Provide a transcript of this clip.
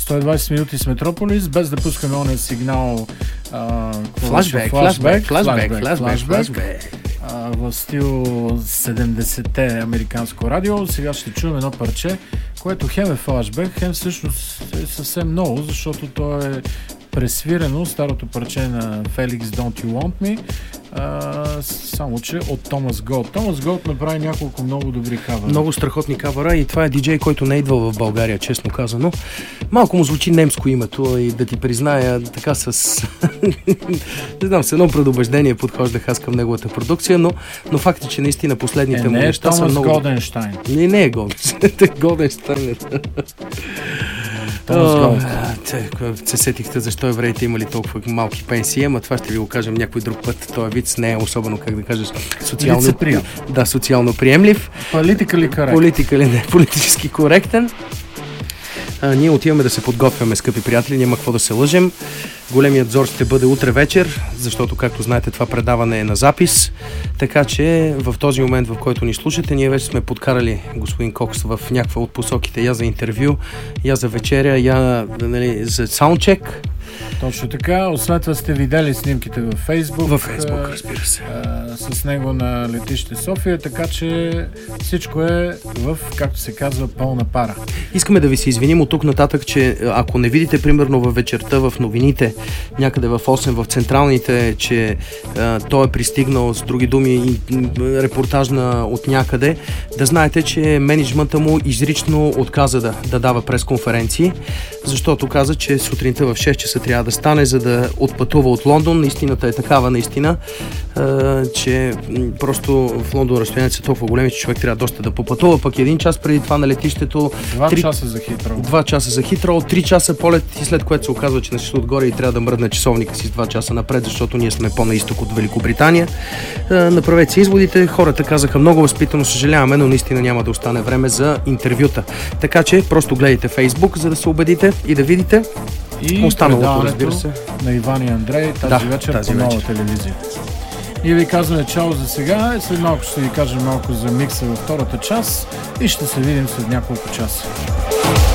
120 минути с Метрополис, без да пускаме ония сигнал флашбек. В стил 70-те американско радио. Сега ще чуем едно парче, което хем е флашбек, хем всъщност е съвсем ново, защото то е пресвирено, старото парче на Felix Don't You Want Me, само че от Томас Голд. Томас Голд направи няколко много добри кавъра. Много страхотни кавъра и това е диджей, който не е идвал в България, честно казано. Малко му звучи немско името и да ти призная така с... не знам, с едно предубеждение подхождах аз към неговата продукция, но факт е, че наистина последните му неща са много... Не е Томас Голденщайн. Не е Голденщайн. Се сетихте защо евреите имали толкова малки пенсии, ама това ще ви го кажем някой друг път. Този виц не е особено, как да кажеш, социално приемлив. Политически коректен. Ние отиваме да се подготвяме, скъпи приятели, няма какво да се лъжем. Големият зор ще бъде утре вечер, защото, както знаете, това предаване е на запис. Така че в този момент, в който ни слушате, ние вече сме подкарали господин Кокс в някаква от посоките. Я за интервю, я за вечеря, я за саундчек. Точно така. Освен това сте видели снимките във Фейсбук. Във Фейсбук, разбира се. С него на летище София, така че всичко е в, както се казва, пълна пара. Искаме да ви се извиним от тук нататък, че ако не видите, примерно във вечерта, в новините, някъде в 8, в централните, че той е пристигнал, с други думи, репортажна от някъде, да знаете, че мениджмънта му изрично отказа да дава пресконференции, защото каза, че сутринта в 6 часа трябва да стане, за да отпътува от Лондон. Истината е такава, наистина, че просто в Лондон разстоянията са толкова големи, че човек трябва доста да попътува, пък 1 час преди това на летището. 2 часа за Хитроу. 2 часа за Хитроу, 3 часа полет и след което се оказва, че не отгоре и трябва да мръдне часовника си с 2 часа напред, защото ние сме по-на изток от Великобритания. Направете си изводите. Хората казаха много възпитано, съжаляваме, но наистина няма да остане време за интервюта. Така че просто гледайте Фейсбук, за да се убедите и да видите. И останалото, разбира се, на Иван и Андрей тази вечер по Нова телевизия. Ние ви казваме чао за сега. След малко ще ви кажем малко за микса във втората част и ще се видим след няколко часа.